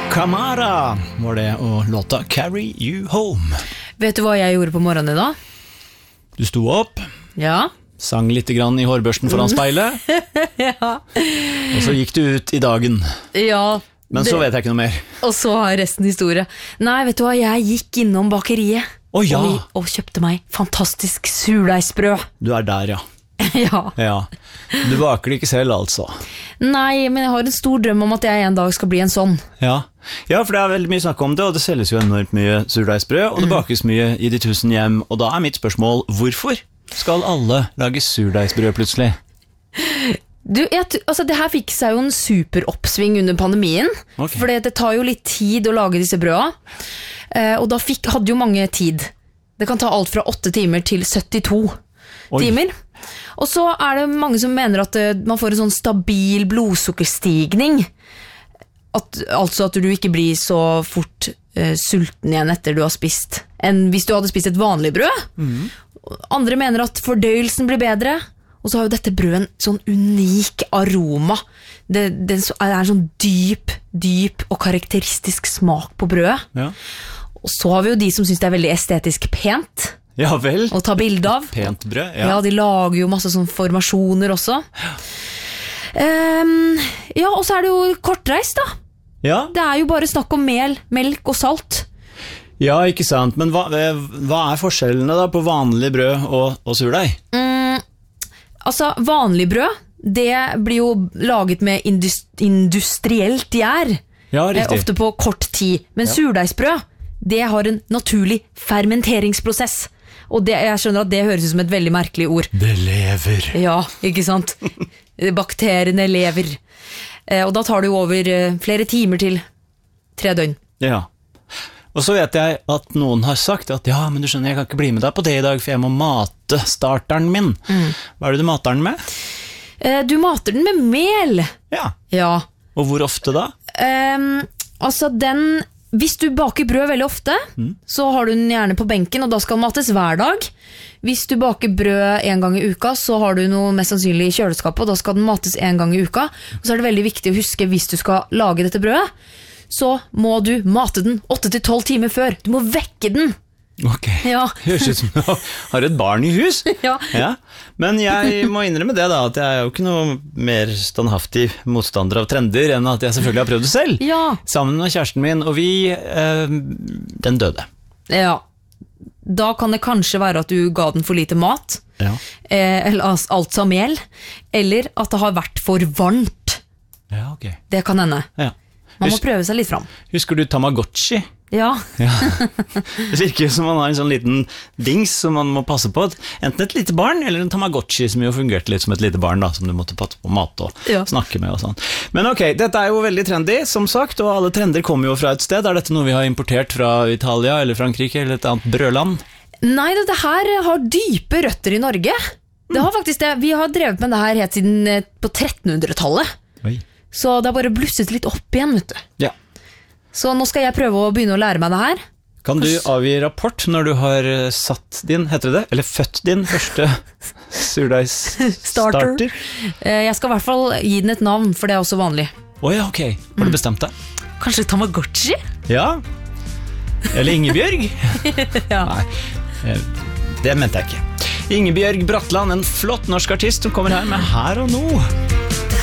Kamara var det, og låta Carry You Home. Vet du hva jeg gjorde på morgenen da? Du sto opp, Ja. sang litt grann i hårbørsten foran speilet, Ja. og så gikk du ut i dagen. Ja. Men så vet jeg ikke noe mer. Og så har resten historie. Nei, vet du hva? Jeg gikk innom bakeriet Å ja, og kjøpte meg fantastisk surdeigsbrød. du er der, ja. Ja. Ja. Du baker det ikke selv, altså. Nei, men jeg har en stor drøm om at jeg en dag skal bli en sånn. Ja, for det er veldig mye snakk om det, og det selges jo enormt mye surdeigsbrød, og det bakes mye i de 1000 hjem, og da er mitt spørsmål, hvorfor skal alle lage surdeigsbrød plutselig? Du, altså det her fikk seg jo en superoppsving under pandemien, Ok. for det tar jo litt tid å lage disse brøda, og da hadde jo mange tid. Det kan ta alt fra 8 timer til 72 Oi. timer. Og så er det mange som mener at man får en sånn stabil blodsukkerstigning, altså at du ikke blir så fort sulten igjen etter du har spist, enn hvis du hadde spist et vanlig brød. Andre mener at fordøyelsen blir bedre, og så har jo dette brødet en sånn unik aroma. Det er en sånn dyp og karakteristisk smak på brødet. Ja, Og så har vi jo de som synes det er veldig estetisk pent ja vel. å ta bilde av. Pent brød, Ja, ja. de lager jo masse sånne formasjoner også. Ja, og så er det jo kortreist da. Ja, Det er jo bare snakk om mel, melk og salt. ja, ikke sant, men hva er forskjellene da på vanlig brød og surdeig? Altså, vanlig brød, det blir jo laget med industrielt gjær, Ja, riktig. ofte på kort tid. Men surdeigsbrød, det har en naturlig fermenteringsprosess. Og jeg skjønner at det høres ut som et veldig merkelig ord. Det lever. Ja, ikke sant? Bakteriene lever. Og da tar det jo over flere timer til 3 døgn. Ja. Og så vet jeg at noen har sagt at ja, men du skjønner, jeg kan ikke bli med deg på det i dag, for jeg må mate starteren min. Hva er det du mater den med? Du mater den med mel. Ja. Ja. Og hvor ofte da? Altså hvis du baker brød veldig ofte, så har du den gjerne på benken, og da skal den mates hver dag. Hvis du baker brød 1 gang i uka, så har du noe mest sannsynlig i kjøleskapet, og da skal den mates 1 gang i uka. Og så er det veldig viktig å huske, hvis du skal lage dette brødet, så må du mate den 8 til 12 timer før. Du må vekke den. Ok, Ja. høres ut som du har et barn i hus. Ja. Ja. Men jeg må innrømme det da, at jeg er jo ikke noe mer standhaftig motstander av trender enn at jeg selvfølgelig har prøvd det selv. Ja. Sammen med kjæresten min, og den døde. Ja. Da kan det kanskje være at du ga den for lite mat, Ja. eller altså mel, eller at det har vært for varmt. Ja, ok. Det kan hende. Ja. Man må prøve seg litt fram. Husker du Tamagotchi? Ja. Ja. Det virker jo som man har en sånn liten dings som man må passe på. Enten et lite barn, eller en Tamagotchi som jo fungerte litt som et lite barn da, som du måtte passe på mat og Ja. snakke med og sånn. Men ok, dette er jo veldig trendy, som sagt, og alle trender kommer jo fra et sted. Er dette noe vi har importert fra Italia eller Frankrike eller et annet brødland? Nei, dette her har dype røtter i Norge. Det har faktisk det. Vi har drevet med det her helt siden på 1300-tallet. Oi. Så det har bare blusset litt opp igjen, vet du. Ja. Så nå skal jeg prøve å begynne å lære meg det her. Kan du avgi rapport når du har satt din, heter det det? Eller født din første surdeigstarter? Jeg skal i hvert fall gi den et navn, for det er også vanlig. Åja, ok. Har du bestemt deg? Kanskje Tamagotchi? Ja. Eller Ingebjørg? Ja. Nei, det mente jeg ikke. Ingebjørg Bratland, en flott norsk artist som kommer her med Her og Nå.